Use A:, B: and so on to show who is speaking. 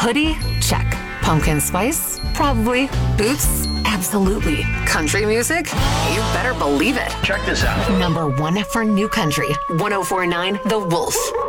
A: Hoodie? Check. Pumpkin spice? Probably. Boots? Absolutely. Country music? You better believe it.
B: Check this out.
A: Number 1 for new country. 104.9 The Wolf.